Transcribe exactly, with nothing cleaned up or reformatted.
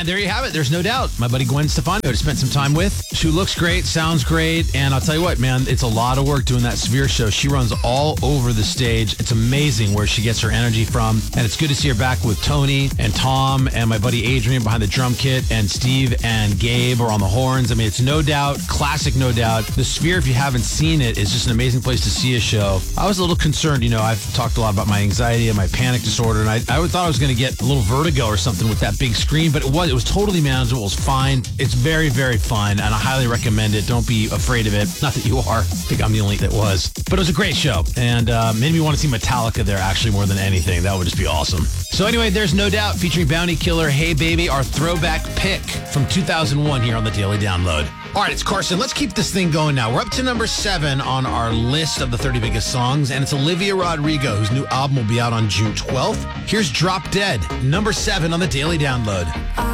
And there you have it. There's no doubt. My buddy Gwen Stefano to spend some time with. She looks great, sounds great. And I'll tell you what, man, it's a lot of work doing that Sphere show. She runs all over the stage. It's amazing where she gets her energy from. And it's good to see her back with Tony and Tom and my buddy Adrian behind the drum kit, and Steve and Gabe are on the horns. I mean, it's no doubt, classic no doubt. The Sphere, if you haven't seen it, is just an amazing place to see a show. I was a little concerned, you know, I've talked a lot about my anxiety and my panic disorder, and I, I thought I was going to get a little vertigo or something with that big screen, but it was, it was totally manageable. It was fine. It's very, very fun, and I highly recommend it. Don't be afraid of it. Not that you are. I think I'm the only that was. But it was a great show, and uh, made me want to see Metallica there, actually, more than anything. That would just be awesome. So anyway, there's No Doubt featuring Bounty Killer, Hey Baby, our throwback pick from two thousand one here on the Daily Download. All right, it's Carson. Let's keep this thing going now. We're up to number seven on our list of the thirty biggest songs, and it's Olivia Rodrigo, whose new album will be out on June twelfth. Here's Drop Dead, number seven on the Daily Download.